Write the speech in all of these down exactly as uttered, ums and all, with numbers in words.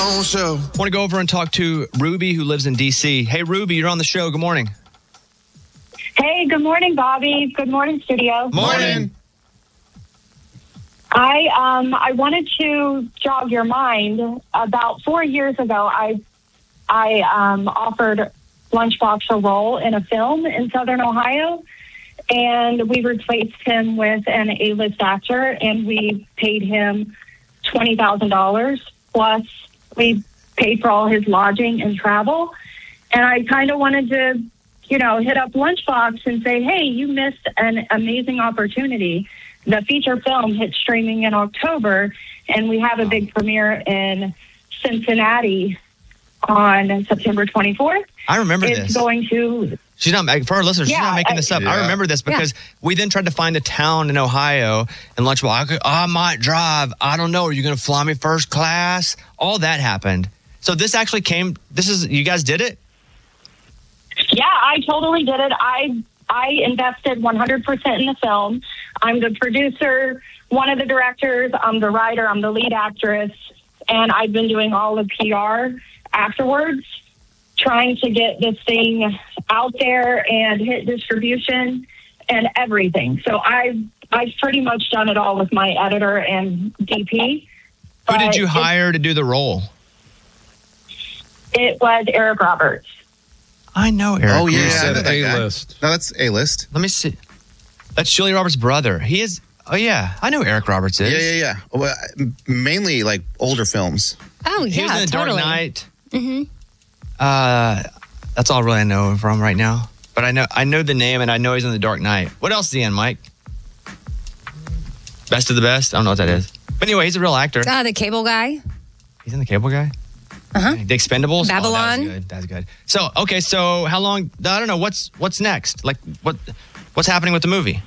Show. I want to go over and talk to Ruby, who lives in D C. Hey, Ruby, you're on the show. Good morning. Hey, good morning, Bobby. Good morning, studio. Morning. I um I wanted to jog your mind. About four years ago, I I um, offered Lunchbox a role in a film in Southern Ohio, and we replaced him with an A-list actor, and we paid him twenty thousand dollars plus. We paid for all his lodging and travel. And I kind of wanted to, you know, hit up Lunchbox and say, hey, you missed an amazing opportunity. The feature film hit streaming in October, and we have a big premiere in Cincinnati on September twenty-fourth. I remember it's this. It's going to... She's not, for our listeners, yeah, she's not making I, this up. Yeah. I remember this because yeah. we then tried to find a town in Ohio, and Lunchbox, I, could, I might drive. I don't know. Are you going to fly me first class? All that happened. So this actually came, this is, you guys did it? Yeah, I totally did it. I I invested one hundred percent in the film. I'm the producer, one of the directors. I'm the writer. I'm the lead actress. And I've been doing all the P R afterwards, trying to get this thing out there and hit distribution and everything. So I've, I've pretty much done it all with my editor and D P. Who did you hire to do the role? It was Eric Roberts. I know Eric. Oh, yeah. You I said know that guy. A-list. No, that's A-list. Let me see. That's Julia Roberts' brother. He is, oh yeah, I know who Eric Roberts is. Yeah, yeah, yeah. Well, mainly like older films. Oh, yeah, He was in The totally. Dark Knight. Mm-hmm. Uh, that's all really I know from right now. But I know I know the name, and I know he's in The Dark Knight. What else is he in, Mike? Best of the Best? I don't know what that is. But anyway, he's a real actor. Uh, the cable guy. He's in The Cable Guy? Uh-huh. The Expendables? Babylon. Oh, that's good. That's good. So, okay, so how long, I don't know, what's what's next? Like, what what's happening with the movie?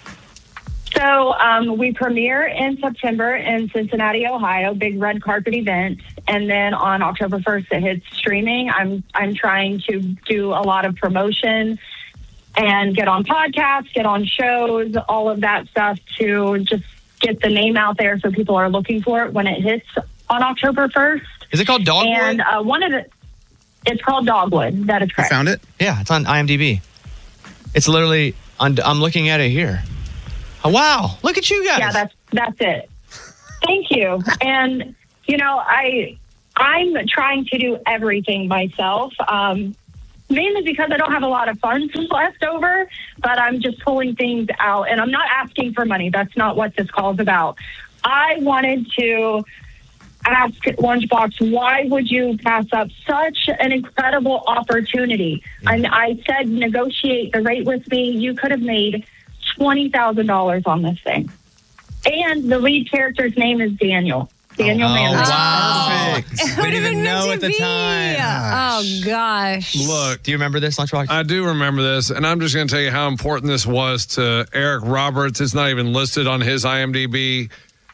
So um, we premiere in September in Cincinnati, Ohio, big red carpet event. And then on October first, it hits streaming. I'm I'm trying to do a lot of promotion and get on podcasts, get on shows, all of that stuff to just get the name out there so people are looking for it when it hits on October first. Is it called Dogwood? And uh, one of the, it's called Dogwood. That is You correct. found it? Yeah, it's on IMDb. It's literally, on, I'm looking at it here. Oh, wow, look at you guys. Yeah, that's that's it. Thank you. And you know, I I'm trying to do everything myself, um, mainly because I don't have a lot of funds left over. But I'm just pulling things out, and I'm not asking for money. That's not what this call is about. I wanted to ask Lunchbox, why would you pass up such an incredible opportunity? And I said, negotiate the rate with me. You could have made twenty thousand dollars on this thing. And the lead character's name is Daniel. Daniel oh, Manley. wow. It We would didn't have even been know meant at to the be. time. Oh, gosh. Look, Do you remember this, Lunchbox? I do remember this, and I'm just going to tell you how important this was to Eric Roberts. It's not even listed on his IMDb.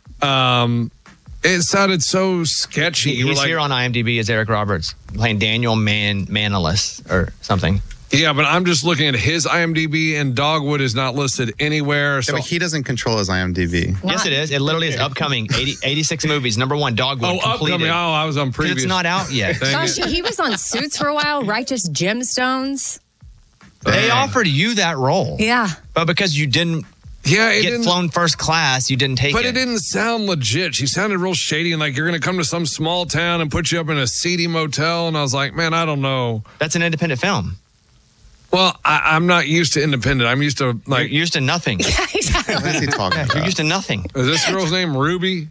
Um, it sounded so sketchy. You were He's like, here on IMDb as Eric Roberts, playing Daniel Man Manilis or something. yeah, but I'm just looking at his IMDb, and Dogwood is not listed anywhere. Yeah, So, but he doesn't control his IMDb. Yes, it is. It literally is upcoming. eighty, eighty-six movies. Number one, Dogwood, oh, completed. upcoming. Oh, I was on 'Cause previous. It's not out yet. Dang Gosh, it. he was on Suits for a while, Righteous Gemstones. They offered you that role, Yeah. but because you didn't Yeah, it get didn't. flown first class, you didn't take But it. it didn't sound legit. She sounded real shady and like you're going to come to some small town and put you up in a seedy motel. And I was like, man, I don't know. That's an independent film. Well, I, I'm not used to independent. I'm used to Like, like. you're used to nothing. What is he talking You're about? used to nothing. Is this girl's name Ruby?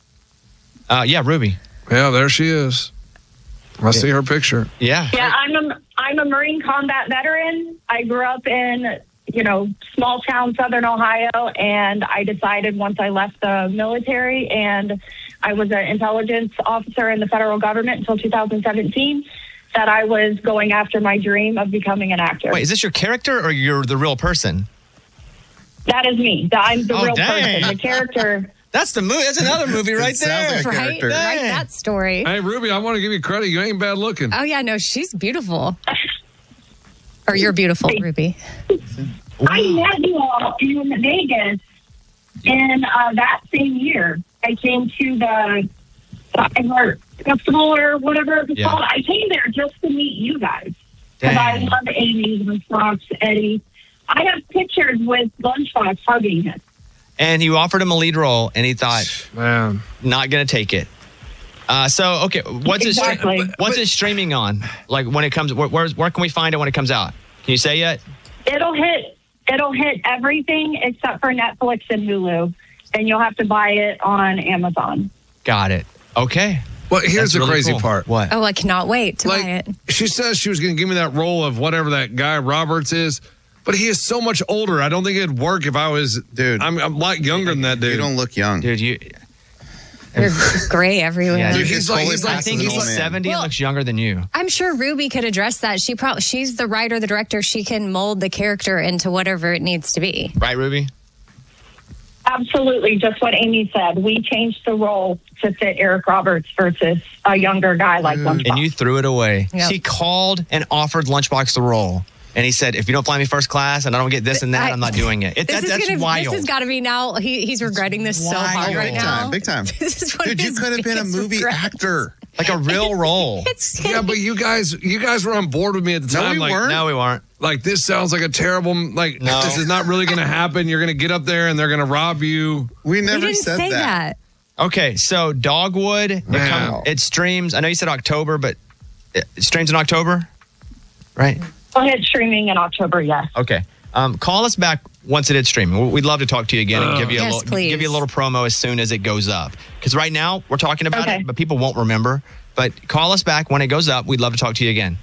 Uh, yeah, Ruby. Yeah, there she is. I see her picture. Yeah. Yeah, I'm a I'm a Marine combat veteran. I grew up in, you know, small town Southern Ohio, and I decided once I left the military, and I was an intelligence officer in the federal government until two thousand seventeen, that I was going after my dream of becoming an actor. Wait, is this your character or you're the real person? That is me. I'm the Oh, real dang. person. The character. That's the movie. That's another movie right It sounds there. like a Right? character. Right, that story. Hey, Ruby, I want to give you credit. You ain't bad looking. Oh, yeah, no, she's beautiful. Or you're beautiful, Ruby. I met you all in Vegas in uh, that same year. I came to the iHeart Festival or whatever it was Yeah. called. I came there just to meet you guys. Because I Dang. love Amy, Lunchbox, Eddie. I have pictures with Lunchbox hugging him. And you offered him a lead role, and he thought, Man. not going to take it. Uh, so, okay, what's Exactly. it what's it streaming on? Like, when it comes, where, where's- where can we find it when it comes out? Can you say yet? It'll hit. It'll hit everything except for Netflix and Hulu, and you'll have to buy it on Amazon. Got it. Okay. Well, here's That's the really crazy cool. part. What? Oh, I cannot wait to buy Like, it. she says she was going to give me that role of whatever that guy Roberts is, but he is so much older. I don't think it'd work if I was, Dude. I'm, I'm a lot younger than that dude. You don't look young. Dude, you. You're gray everywhere. Yeah, You dude, can he's like- totally he's like- I pass think as an he's old man. seventy Well- and looks younger than you. I'm sure Ruby could address that. She probably she's the writer, the director. She can mold the character into whatever it needs to be. Right, Ruby? Absolutely, just what Amy said. We changed the role to fit Eric Roberts versus a younger guy like Lunchbox. And you threw it away. Yep. She called and offered Lunchbox the role. And he said, if you don't fly me first class and I don't get this and that, I- I'm not doing it. it This that, is that's gonna, wild. This has got to be now. He, he's regretting this so hard wild. right Big now. time, big time. This is one Dude, of you his could have been a biggest movie regrets. actor. like a real role. It's Yeah, but you guys, you guys were on board with me at the No, time. we like, weren't. No, we weren't. like this sounds like a terrible, like No. this is not really going to happen. You're going to get up there and they're going to rob you. We we never didn't said say that. that. Okay, so Dogwood, it, Man. come, it streams. I know you said October, but it streams in October, right? Go ahead, streaming in October, yes. Okay. Um, call us back once it is streaming. We'd love to talk to you again and give you a Yes, little, please. give you a little promo as soon as it goes up. Because right now we're talking about Okay. it, but people won't remember. But call us back when it goes up. We'd love to talk to you again.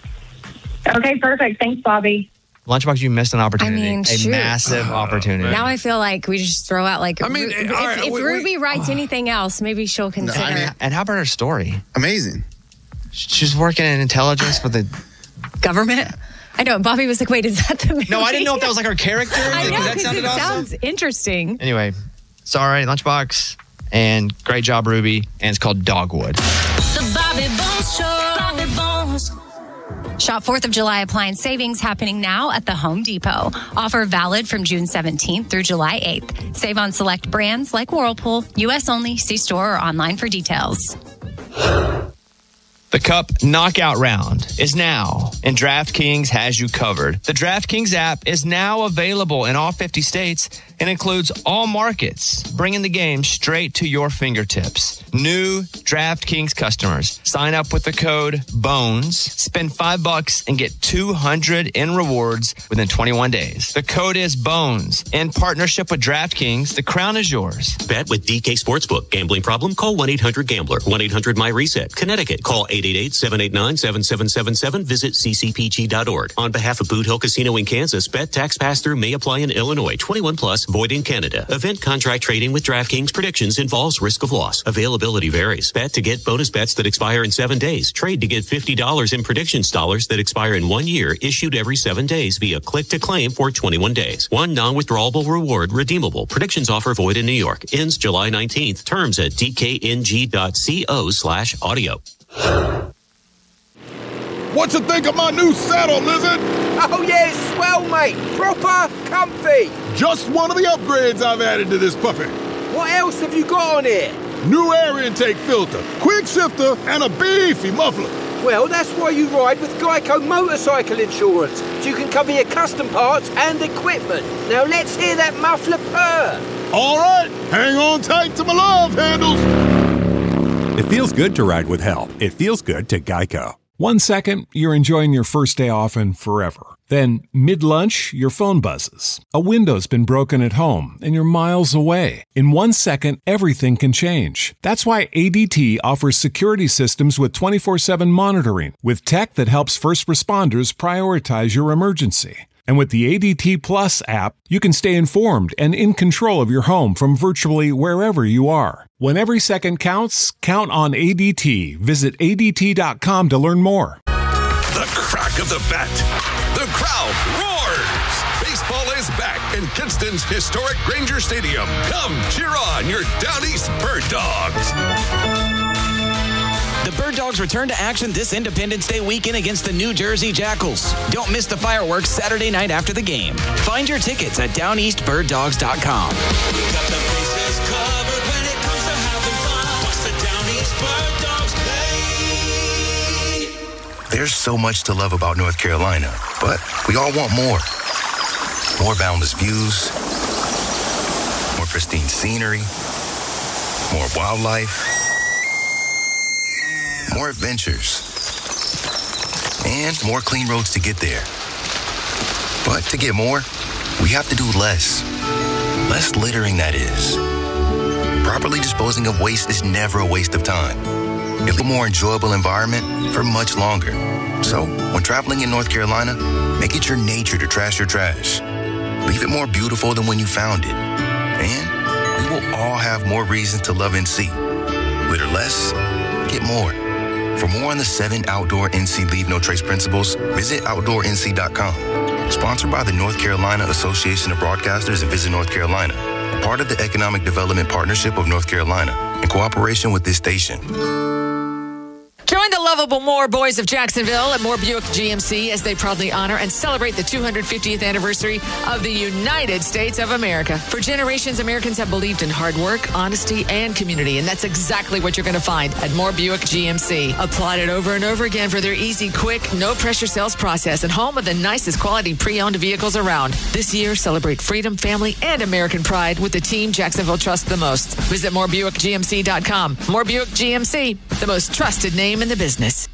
Okay, perfect. Thanks, Bobby. Lunchbox, you missed an opportunity. mean, a shoot. massive opportunity. Now I feel like we just throw out like. I mean, if, all right, if we- we- Ruby writes anything else, maybe she'll consider. I mean, and how about her story? Amazing. She's working in intelligence for the. government. I know. Bobby was like, "Wait, is that the movie?" No, I didn't know if that was like her character. I know because that because sounded it awesome. sounds interesting. Anyway, sorry, Lunchbox, and great job, Ruby. And it's called Dogwood. The Bobby Bones Show. Bobby Bones. Shop fourth of July appliance savings happening now at the Home Depot. Offer valid from June seventeenth through July eighth. Save on select brands like Whirlpool. U S only. See store or online for details. The Cup Knockout Round is now, and DraftKings has you covered. The DraftKings app is now available in all fifty states and includes all markets, bringing the game straight to your fingertips. New DraftKings customers sign up with the code BONES, spend five bucks, and get two hundred in rewards within twenty-one days. The code is BONES. In partnership with DraftKings, the crown is yours. Bet with D K Sportsbook. Gambling problem? Call one eight hundred gambler. one eight hundred my reset. Connecticut. Call eight eight eight, seven eight nine, seven seven seven seven. Visit c c p g dot org. On behalf of Boot Hill Casino in Kansas, bet tax pass-through may apply in Illinois. twenty-one plus, void in Canada. Event contract trading with DraftKings predictions involves risk of loss. Availability varies. Bet to get bonus bets that expire in seven days. Trade to get fifty dollars in predictions dollars that expire in one year, issued every seven days via click to claim for twenty-one days. One non-withdrawable reward redeemable. Predictions offer void in New York. Ends July nineteenth. Terms at d k n g dot co slash audio. What you think of my new saddle, Lizard? Oh yeah, it's swell, mate. Proper comfy. Just one of the upgrades I've added to this puppy. What else have you got on here? New air intake filter, quick shifter, and a beefy muffler. Well, that's why you ride with Geico Motorcycle Insurance. So you can cover your custom parts and equipment. Now let's hear that muffler purr. All right, hang on tight to my love handles. It feels good to ride with help. It feels good to Geico. One second, you're enjoying your first day off and forever. Then, mid-lunch, your phone buzzes. A window's been broken at home and you're miles away. In one second, everything can change. That's why A D T offers security systems with twenty-four seven monitoring, with tech that helps first responders prioritize your emergency. And with the A D T Plus app, you can stay informed and in control of your home from virtually wherever you are. When every second counts, count on A D T. Visit A D T dot com to learn more. The crack of the bat. The crowd roars. Baseball is back in Kinston's historic Granger Stadium. Come cheer on your Down East Bird Dogs. The Bird Dogs return to action this Independence Day weekend against the New Jersey Jackals. Don't miss the fireworks Saturday night after the game. Find your tickets at down east bird dogs dot com. We got the bases covered when it comes to having fun. Watch the Down East There's so much to love about North Carolina, but we all want more. More boundless views, more pristine scenery, more wildlife, more adventures, and more clean roads to get there. But to get more, we have to do less. Less littering, that is. Properly disposing of waste is never a waste of time. It's a more enjoyable environment for much longer. So, when traveling in North Carolina, make it your nature to trash your trash. Leave it more beautiful than when you found it. And we will all have more reasons to love N C. Litter less, get more. For more on the seven outdoor N C Leave No Trace principles, visit outdoor N C dot com. Sponsored by the North Carolina Association of Broadcasters and Visit North Carolina. Part of the Economic Development Partnership of North Carolina, in cooperation with this station. Join the lovable Moore Boys of Jacksonville at Moore Buick G M C as they proudly honor and celebrate the two hundred fiftieth anniversary of the United States of America. For generations, Americans have believed in hard work, honesty, and community, and that's exactly what you're going to find at Moore Buick G M C. Applied it over and over again for their easy, quick, no-pressure sales process and home of the nicest quality pre-owned vehicles around. This year, celebrate freedom, family, and American pride with the team Jacksonville trusts the most. Visit more buick g m c dot com. Moore Buick G M C, the most trusted name in the business.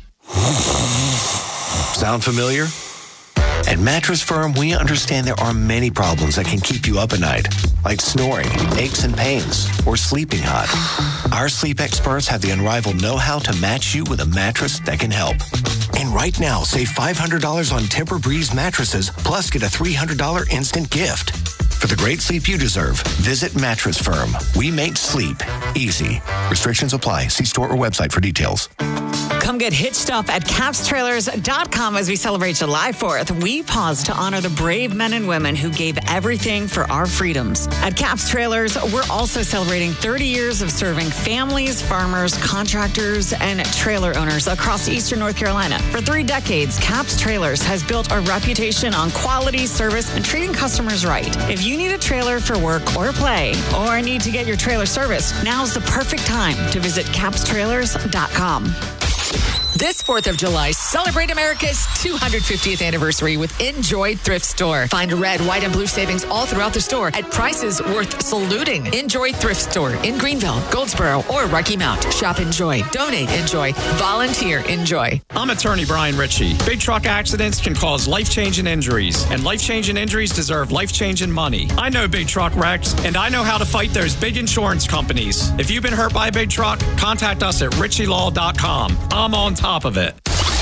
Sound familiar? At Mattress Firm, we understand there are many problems that can keep you up at night, like snoring, aches and pains, or sleeping hot. Our sleep experts have the unrivaled know-how to match you with a mattress that can help. And right now, save five hundred dollars on Tempur-Breeze mattresses, plus get a three hundred dollars instant gift. For the great sleep you deserve, visit Mattress Firm. We make sleep easy. Restrictions apply. See store or website for details. Come get hitched up at caps trailers dot com as we celebrate July fourth. We pause to honor the brave men and women who gave everything for our freedoms. At Caps Trailers, we're also celebrating thirty years of serving families, farmers, contractors, and trailer owners across eastern North Carolina. For three decades, Caps Trailers has built a reputation on quality, service, and treating customers right. If you need a trailer for work or play, or need to get your trailer serviced, now's the perfect time to visit caps trailers dot com. This fourth of July, celebrate America's two hundred fiftieth anniversary with Enjoy Thrift Store. Find red, white, and blue savings all throughout the store at prices worth saluting. Enjoy Thrift Store in Greenville, Goldsboro, or Rocky Mount. Shop Enjoy, donate Enjoy, volunteer Enjoy. I'm attorney Brian Ritchie. Big truck accidents can cause life-changing injuries, and life-changing injuries deserve life-changing money. I know big truck wrecks, and I know how to fight those big insurance companies. If you've been hurt by a big truck, contact us at ritchie law dot com. I'm on top of it.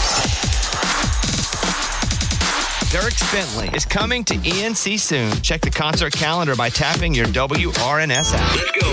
Dierks Bentley is coming to E N C soon. Check the concert calendar by tapping your W R N S app. Let's go.